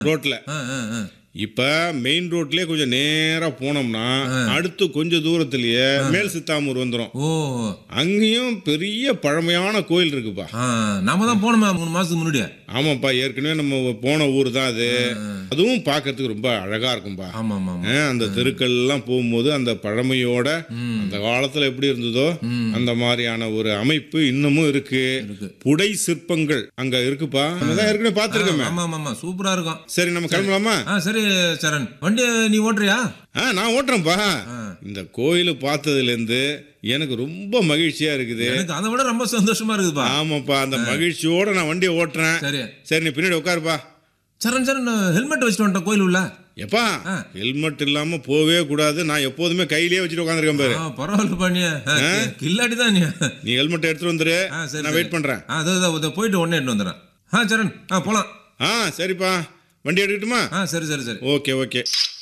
ரோட்ல. இப்ப மெயின் ரோட்லயே கொஞ்சம் நேரா போனோம்னா அடுத்து கொஞ்சம் தூரத்திலேயே மேல் சித்தாமூர் வந்துரும். அங்கேயும் பெரிய பழமையான கோயில் இருக்குப்பா. நாம தான் போனோமே 3 மாசத்துக்கு முன்னாடி. ஆமாப்பா, ஏற்கனவே நம்ம போன ஊர் தான் அது. அதுவும் பார்க்கறதுக்கு ரொம்ப அழகா இருக்கும்பா. அந்த தெருக்கள் எல்லாம் போகும்போது அந்த பழமையோட அந்த காலத்துல எப்படி இருந்ததோ அந்த மாதிரியான ஒரு அமைப்பு இன்னமும் இருக்கு. புடை சிற்பங்கள் அங்க இருக்குப்பா. நம்ம தான் ஏற்கனவே பார்த்திருக்கோமே. சூப்பரா இருக்கும். சரி, நம்ம கிளம்பலாமா? சரி சரண், வண்டி நீ ஓட்டுறியா? நான் ஓட்டுறேன்ப்பா. இந்த கோயிலை பார்த்ததுல இருந்து எனக்கு ரொம்ப மகிழ்ச்சியா இருக்குது. எனக்கு அதை விட ரொம்ப சந்தோஷமா இருக்குதுப்பா. ஆமாப்பா, அந்த மகிழ்ச்சியோட நான் வண்டியை ஓட்டுறேன். சரி, நீ பின்னாடி உட்காருப்பா. சரண் சரண், ஹெல்மெட் வச்சுட்டு வந்துட்டேன் கோயில் உள்ள. எப்பா, ஹெல்மெட் இல்லாம போவே கூடாது. நான் எப்போதுமே கையிலேயே வச்சுட்டு உட்காந்துருக்கேன் பாரு. பரவாயில்லப்பா, கில்லாடி தான் நீ ஹெல்மெட் எடுத்துட்டு வந்துரு. நான் வெயிட் பண்றேன். போயிட்டு உடனே எடுத்து வந்துடுறேன். சரண் போலாம். சரிப்பா, வண்டி எடுக்கட்டுமா? சரி சரி சரி. ஓகே.